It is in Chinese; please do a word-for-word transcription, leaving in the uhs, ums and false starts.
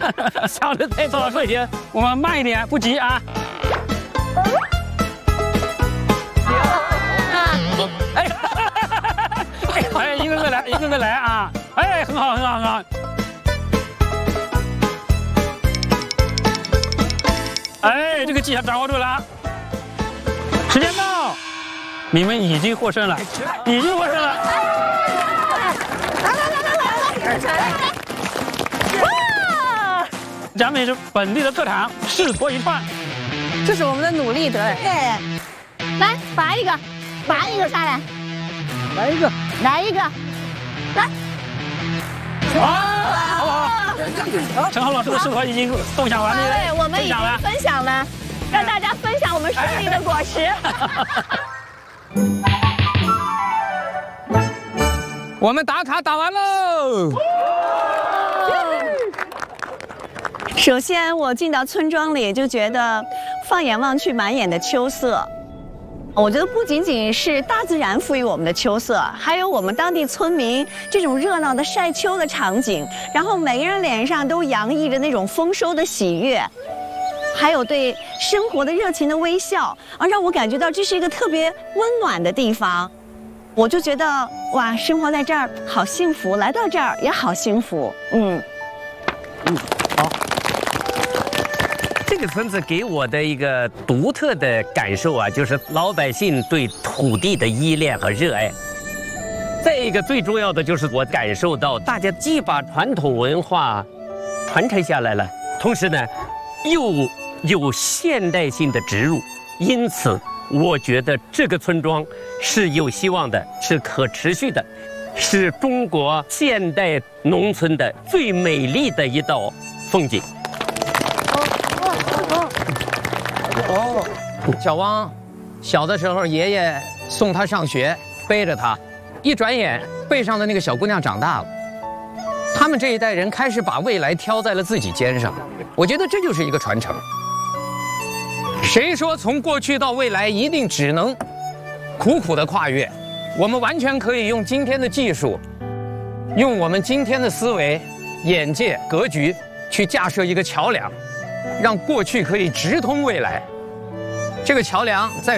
想的太早了，所以我们慢一点，不急啊。哎，哎，一个个来，一个个来啊！哎，很好，很好，很好。哎，这个技巧掌握住了。时间到，你们已经获胜了，已经获胜了。来来来来来来！哇！奖品是本地的特产士多一串， 这是我们的努力得来。 对，来拔一个，拔一个下来， 来一个， 来一个，来。 好，好不好？陈浩老师的士多已经共享完了， 对，我们已经分享了，让大家分享我们胜利的果实。 我们打卡打完喽。 首先，我进到村庄里就觉得，放眼望去，满眼的秋色。我觉得不仅仅是大自然赋予我们的秋色，还有我们当地村民这种热闹的晒秋的场景，然后每个人脸上都洋溢着那种丰收的喜悦，还有对生活的热情的微笑，啊，让我感觉到这是一个特别温暖的地方。我就觉得哇，生活在这儿好幸福，来到这儿也好幸福。嗯， 嗯，好。这个村子给我的一个独特的感受啊，就是老百姓对土地的依恋和热爱。再一个最重要的就是我感受到大家既把传统文化传承下来了，同时呢，又有现代性的植入，因此我觉得这个村庄是有希望的，是可持续的，是中国现代农村的最美丽的一道风景。 哦，小汪，小的时候爷爷送他上学，背着他，一转眼背上的那个小姑娘长大了。他们这一代人开始把未来挑在了自己肩上，我觉得这就是一个传承。谁说从过去到未来一定只能苦苦的跨越？我们完全可以用今天的技术，用我们今天的思维、眼界、格局去架设一个桥梁，让过去可以直通未来。这个桥梁在